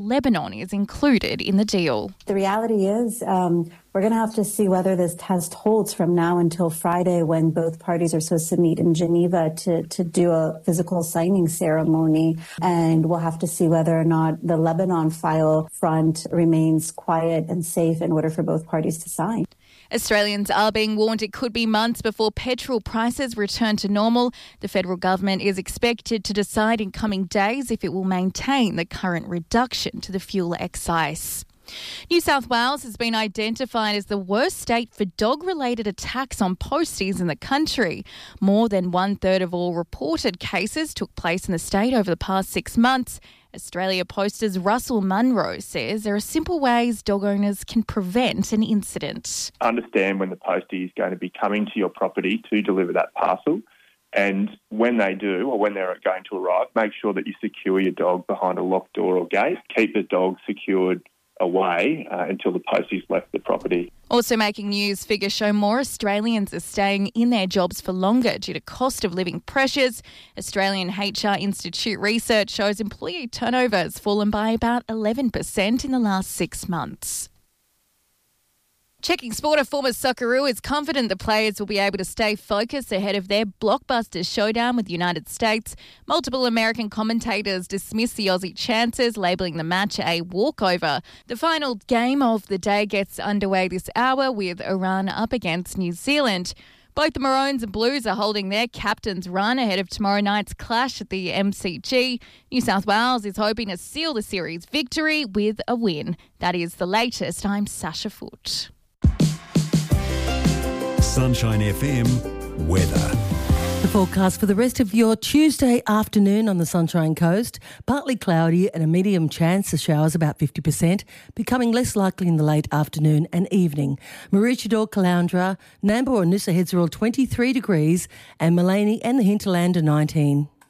Lebanon is included in the deal. The reality is we're going to have to see whether this test holds from now until Friday, when both parties are supposed to meet in Geneva to do a physical signing ceremony. And we'll have to see whether or not the Lebanon file front remains quiet and safe in order for both parties to sign. Australians are being warned it could be months before petrol prices return to normal. The federal government is expected to decide in coming days if it will maintain the current reduction to the fuel excise. New South Wales has been identified as the worst state for dog-related attacks on posties in the country. More than 1/3 of all reported cases took place in the state over the past 6 months. Australia Post's Russell Munro says there are simple ways dog owners can prevent an incident. Understand when the postie is going to be coming to your property to deliver that parcel. And when they do, or when they're going to arrive, make sure that you secure your dog behind a locked door or gate. Keep the dog secured away until the postie's left the property. Also making news, figures show more Australians are staying in their jobs for longer due to cost of living pressures. Australian HR Institute research shows employee turnover has fallen by about 11% in the last 6 months. Checking Sport, a former Socceroo is confident the players will be able to stay focused ahead of their blockbuster showdown with the United States. Multiple American commentators dismiss the Aussie chances, labelling the match a walkover. The final game of the day gets underway this hour with Iran up against New Zealand. Both the Maroons and Blues are holding their captain's run ahead of tomorrow night's clash at the MCG. New South Wales is hoping to seal the series victory with a win. That is the latest. I'm Sasha Foote. Sunshine FM weather. The forecast for the rest of your Tuesday afternoon on the Sunshine Coast. Partly cloudy and a medium chance of showers, about 50%, becoming less likely in the late afternoon and evening. Maroochydore, Caloundra, Nambour and Noosa Heads are all 23 degrees and Maleny and the hinterland are 19.